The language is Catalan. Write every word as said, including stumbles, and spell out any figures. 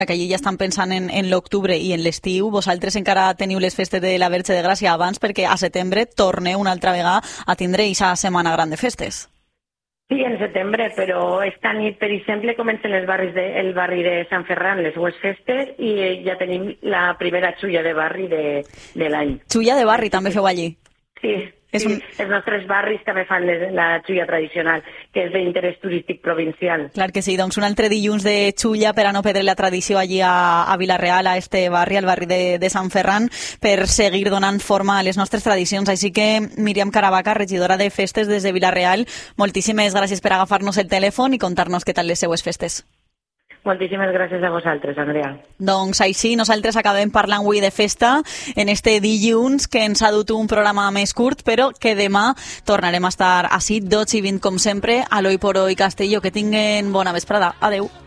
que allí ja estan pensant en, en l'octubre i en l'estiu. Vosaltres encara teniu les festes de la Verge de Gràcia abans, perquè a setembre torneu una altra vegada a tindre aquesta setmana gran de festes. Sí, en setembre, però esta nit, per exemple, comencen els barris de, el barri de Sant Ferran, les dues festes, i ja tenim la primera xulla de barri de, de l'any. Xulla de barri també feu allí? Sí, és sí, un... els nostres barris també fan les, la xulla tradicional, que és d'interès turístic provincial. Clar que sí, doncs un altre dilluns de xulla per a no perdre la tradició allí a, a Vila-real, a este barri, al barri de, de Sant Ferran, per seguir donant forma a les nostres tradicions. Així que Míriam Caravaca, regidora de festes des de Vila-real, moltíssimes gràcies per agafar-nos el telèfon i contar-nos què tal les seues festes. Moltíssimes gràcies a vosaltres, Andrea. Doncs així, nosaltres acabem parlant avui de festa en este dilluns, que ens ha dut un programa més curt, però que demà tornarem a estar així, dotze i vint com sempre, a l'Oi por Hoy Castelló. Que tinguen bona vesprada. Adeu.